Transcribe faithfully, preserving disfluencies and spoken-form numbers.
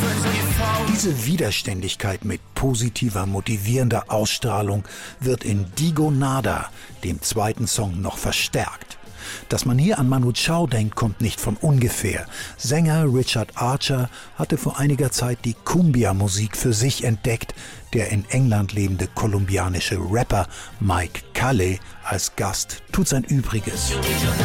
Diese Widerständigkeit mit positiver, motivierender Ausstrahlung wird in Digo Nada, dem zweiten Song, noch verstärkt. Dass man hier an Manu Chao denkt, kommt nicht von ungefähr. Sänger Richard Archer hatte vor einiger Zeit die Cumbia-Musik für sich entdeckt. Der in England lebende kolumbianische Rapper Mike Calle als Gast tut sein Übriges.